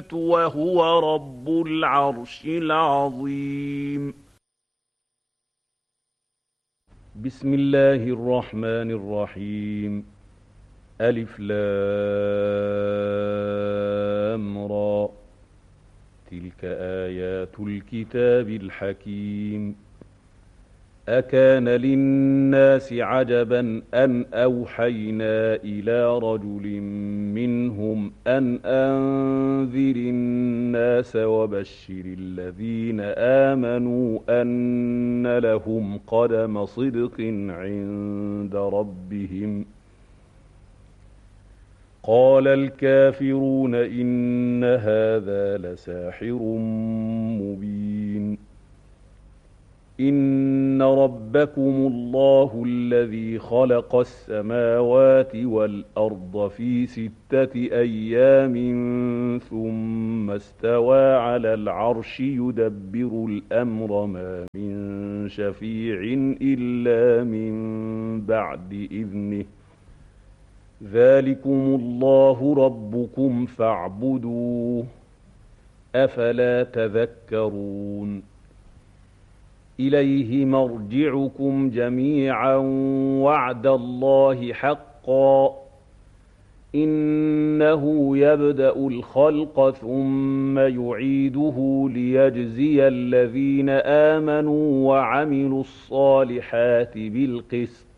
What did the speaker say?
وهو رب العرش العظيم. بسم الله الرحمن الرحيم. ألف لام را، تلك آيات الكتاب الحكيم. أكان للناس عجبا أن أوحينا إلى رجل منهم أن أنذر الناس وبشر الذين آمنوا أن لهم قدم صدق عند ربهم. قال الكافرون إن هذا لساحر مبين. إن ربكم الله الذي خلق السماوات والأرض في 6 أيام ثم استوى على العرش يدبر الأمر ما من شفيع إلا من بعد إذنه. ذلكم الله ربكم فاعبدوه أفلا تذكرون. إليه مرجعكم جميعا وعد الله حقا إنه يبدأ الخلق ثم يعيده ليجزي الذين آمنوا وعملوا الصالحات بالقسط